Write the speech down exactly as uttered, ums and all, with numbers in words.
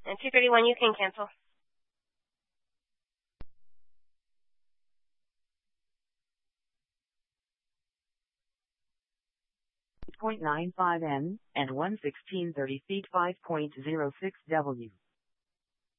And two thirty-one, you can cancel. eight point nine five N and one sixteen thirty feet five point zero six W.